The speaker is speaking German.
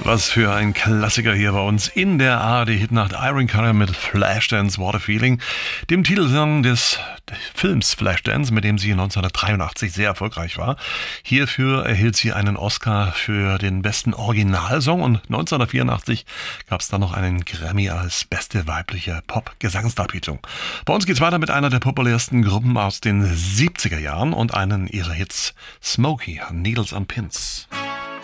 Was für ein Klassiker hier bei uns in der ARD-Hitnacht. Irene Cara mit Flashdance, What a Feeling, dem Titelsong des Films Flashdance, mit dem sie 1983 sehr erfolgreich war. Hierfür erhielt sie einen Oscar für den besten Originalsong und 1984 gab es dann noch einen Grammy als beste weibliche Pop-Gesangsdarbietung. Bei uns geht's weiter mit einer der populärsten Gruppen aus den 70er Jahren und einen ihrer Hits, Smokey, Needles and Pins.